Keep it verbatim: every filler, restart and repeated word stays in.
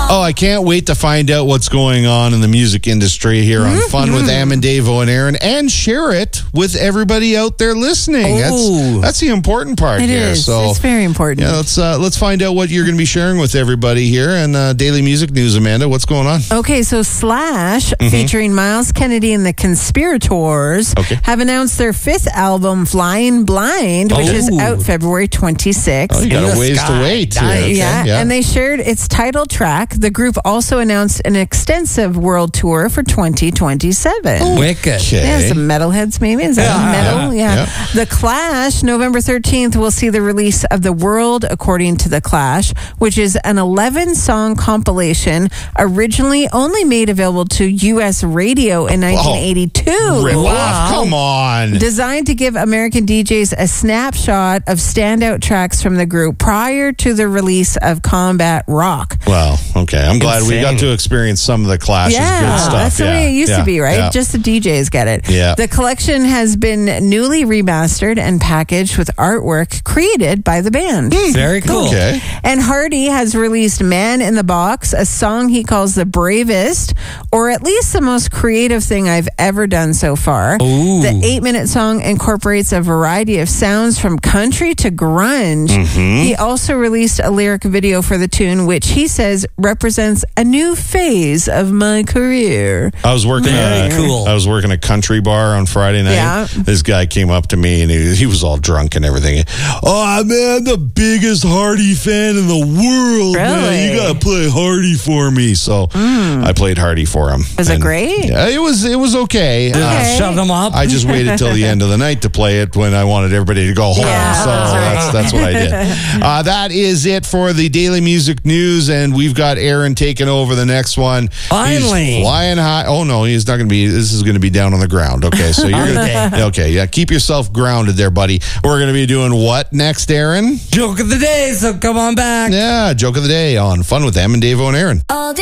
Oh, I can't wait to find out what's going on in the music industry here on Mm-hmm. Fun with Amendevo and Aaron, and share it with everybody out there listening. Oh. That's that's the important part It here. is. So It's very important. yeah, let's uh, let's find out what you're going to be sharing with everybody here and uh, Daily Music News. Amanda, what's going on? Okay, so Slash, featuring Miles Kennedy and the Conspirators, Okay. have announced their fifth album, Flying Blind, which is Oh. out February twenty-sixth. Oh, you In got a the ways sky. to wait. here. Nice. Okay, Yeah, and they shared its title track. The group also announced an extensive world tour for twenty twenty-seven. Wicked. Okay. Yeah, some metalheads maybe. Is that Yeah, metal? yeah, Yeah. yeah. The Clash, November thirteenth, will see the release of The World According to the Clash, which is an eleven-song compilation originally only made available to U S radio in nineteen eighty-two. Rip Wow. off. Come on. Designed to give American D Js a snapshot of standout tracks from the group prior to the release of Combat Rock. Well, okay. I'm glad we got Insane. to experience some of the Clash's Yeah, good stuff. that's the yeah. way it used yeah. to be, right? Yeah. Just the D Js get it. Yeah. The collection has been newly remastered and packaged with artwork created by the band. Very cool. Okay. And Hardy has released Man in the Box, a song he calls the bravest, or at least the most creative thing I've ever done so far. Ooh. The eight-minute song incorporates a variety of sounds from country to grunge. Mm-hmm. He also released a lyric video for the tune, which he says represents a new phase of my career. I was working Very a, cool. I was working a country bar on Friday night. Yeah. This guy came up to me and he, he was all drunk and everything. Oh man, the biggest Hardy fan in the world. Man. Really? You gotta play Hardy for me. So I played Hardy for him. Was it And, great? Yeah, it was. It was okay. Did Uh, you shut them up? I just waited till the end of the night to play it when I wanted everybody to go home. Yeah, so that's right. that's, that's what I did. Uh, that is it for the Daily Music News, and we've got Aaron taking over the next one. Finally. He's flying high. Oh no, he's not going to be. This is going to be down on the ground. Okay, so you're gonna, okay. Yeah, keep yourself grounded there, buddy. We're going to be doing what next, Aaron? Joke of the day, so come on back. Yeah, joke of the day on Fun with Amendevo and Aaron. All day.